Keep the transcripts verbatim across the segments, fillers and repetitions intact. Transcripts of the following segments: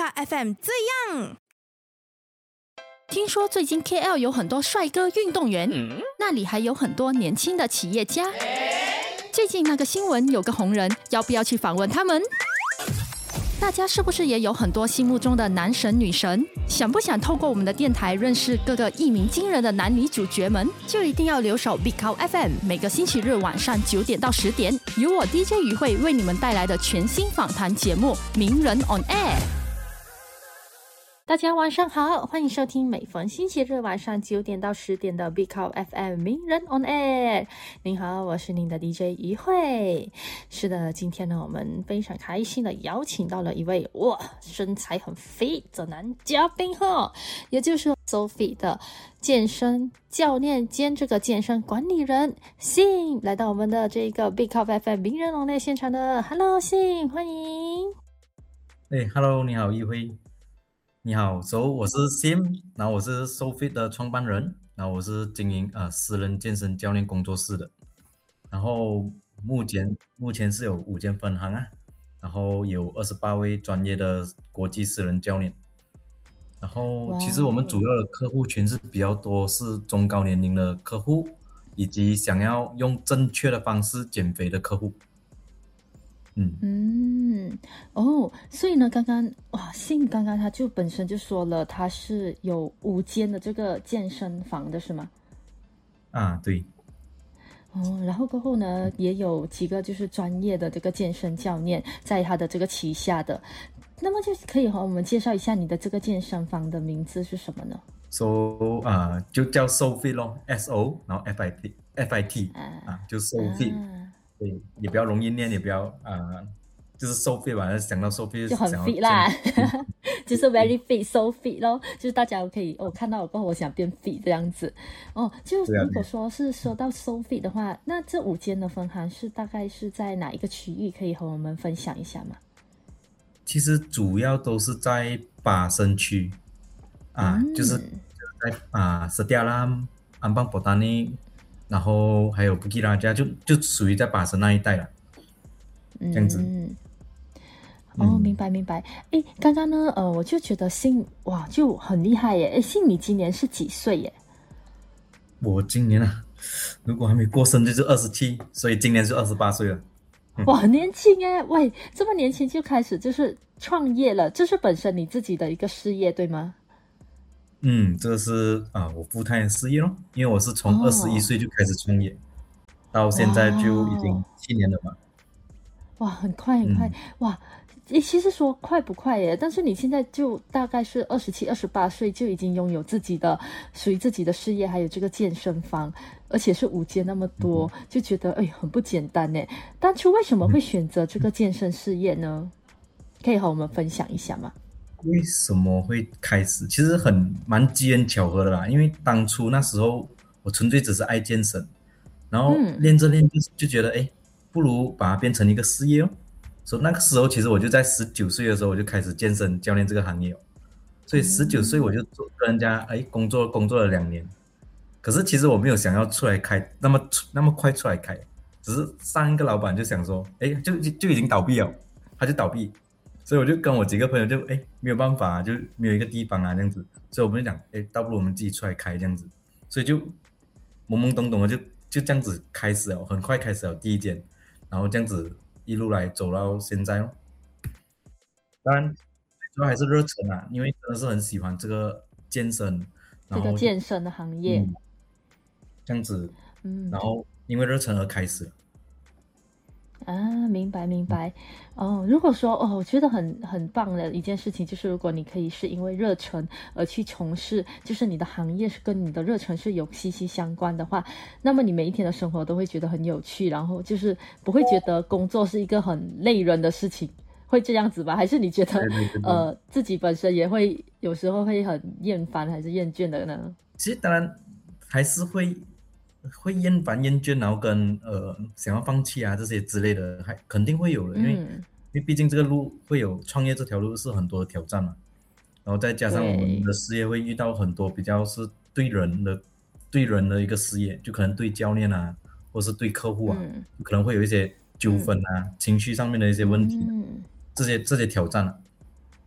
卡 F M 这样。 听说最近 K L 有很多帅哥运动员、嗯、那里还有很多年轻的企业家。最近那个新闻有个红人，要不要去访问他们？大家是不是也有很多心目中的男神女神？想不想透过我们的电台认识各个一鸣惊人的男女主角们？就一定要留守 Big Cow F M， 每个星期日晚上九点到十点，由我 D J 于慧为你们带来的全新访谈节目《名人 on Air》。大家晚上好，欢迎收听每逢星期日晚上九点到十点的 Big Cow F M 名人 on Air。您好，我是您的 D J 于慧。是的，今天呢，我们非常开心的邀请到了一位哇身材很 fit 的男嘉宾哈，也就是 Sophie 的健身教练兼这个健身管理人信来到我们的这个 Big Cow F M 名人 on Air 现场的 Hello 信，欢迎。 哎 ，Hello， 你好，于慧。你好 ，So 我是 Sim， 然后我是 Sophie 的创办人，然后我是经营呃私人健身教练工作室的，然后目前目前是有五间分行啊，然后有二十八位专业的国际私人教练，然后其实我们主要的客户群是比较多是中高年龄的客户，以及想要用正确的方式减肥的客户。嗯嗯哦，所以呢，刚刚哇，信刚刚他就本身就说了，他是有五间的这个健身房的是吗？ 啊，对。 哦，然后过后呢，也有几个就是专业的这个健身教练在他的这个旗下的，那么就可以和我们介绍一下你的这个健身房的名字是什么呢 ？So 啊、呃，就叫 Sophie 咯 ，S O， 然后 F I T F I T 啊, 啊，就 Sophie。啊对，也比较容易念，也比较啊、呃，就是 Sophie 吧，想到 Sophie 就很 fit 啦，就是 very fit so fit 咯，就是大家可以哦看到我过后，我想变 fit 这样子哦。就如果说是说到 so fit 的话，那这五间的分行是大概是在哪一个区域？可以和我们分享一下吗？ 其实主要都是在巴生区啊、嗯，就是在啊斯蒂亚拉、安邦博达尼。然后还有布吉拉加，就就属于在巴生那一带了，这样子。 嗯，哦，明白明白。哎，刚刚呢，呃，我就觉得信哇就很厉害耶。哎，信你今年是几岁耶？ 我今年啊，如果还没过生日就二十七，所以今年是二十八岁了。 嗯、哇，年轻哎！喂，这么年轻就开始就是创业了，这是本身你自己的一个事业对吗？ 嗯，这个是啊，我父亲的事业咯，因为我是从二十一岁就开始创业，哦、到现在就已经七年了嘛。 哇，很快很快、嗯、哇！其实说快不快耶？但是你现在就大概是二十七、二十八岁就已经拥有自己的属于自己的事业，还有这个健身房，而且是五间那么多，嗯、就觉得哎很不简单呢。当初为什么会选择这个健身事业呢？可以和我们分享一下吗？ 为什么会开始？其实很蛮机缘巧合的啦，因为当初那时候我纯粹只是爱健身，然后练着练着就觉得，哎、嗯，不如把它变成一个事业哦。所以那个时候，其实我就在十九岁的时候我就开始健身教练这个行业哦。所以十九岁我就做跟人家哎工作工作了两年，可是其实我没有想要出来开那么那么快出来开，只是上一个老板就想说，哎，就就就已经倒闭了，他就倒闭。所以我就跟我几个朋友就哎没有办法，就没有一个地方啊这样子，所以我们就讲哎，倒不如我们自己出来开这样子，所以就懵懵懂懂的就就这样子开始了，很快开始了第一间，然后这样子一路来走到现在哦。当然主要还是热忱啊，因为真的是很喜欢这个健身，然后这个健身的行业， 嗯、这样子，嗯，然后因为热忱而开始。 啊，明白明白哦。如果说哦，我觉得很很棒的一件事情，就是如果你可以是因为热忱而去从事，就是你的行业是跟你的热忱是有息息相关的话，那么你每一天的生活都会觉得很有趣，然后就是不会觉得工作是一个很累人的事情，会这样子吧？还是你觉得对对对对呃自己本身也会有时候会很厌烦还是厌倦的呢？ 其实当然还是会。会厌烦厌倦，然后跟呃想要放弃啊这些之类的，还肯定会有的，因为、嗯、因为毕竟这个路会有创业这条路是很多的挑战嘛，然后再加上我们的事业会遇到很多比较是对人的对人的一个事业，就可能对教练啊，或是对客户啊，嗯、可能会有一些纠纷啊、嗯、情绪上面的一些问题、啊嗯，这些这些挑战啊，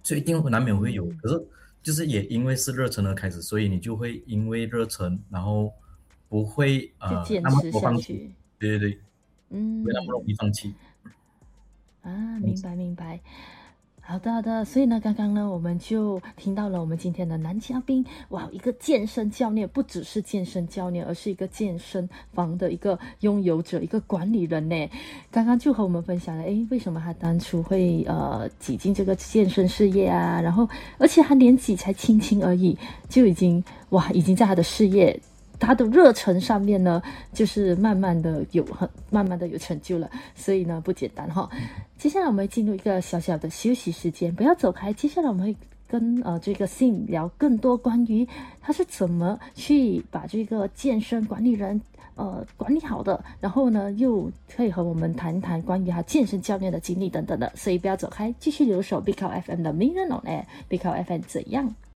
所以一定难免会有。可是就是也因为是热忱而开始，所以你就会因为热忱，然后不会呃那么多放弃。对对对，嗯，不会那么容易放弃。 啊，明白明白。好的好的，所以呢，刚刚呢，我们就听到了我们今天的男嘉宾，哇，一个健身教练，不只是健身教练，而是一个健身房的一个拥有者，一个管理人呢。刚刚就和我们分享了，诶，为什么他当初会呃挤进这个健身事业啊？然后，而且他年纪才轻轻而已，就已经哇，已经在他的事业。他的热忱上面呢，就是慢慢的有很慢慢的有成就了，所以呢不简单哈。接下来我们会进入一个小小的休息时间，不要走开。接下来我们会跟呃这个 Sin 聊更多关于他是怎么去把这个健身管理人呃管理好的，然后呢又可以和我们谈谈关于他健身教练的经历等等的。所以不要走开，继续留守 Big Cow F M 的名人 on air， Big Cow F M 怎样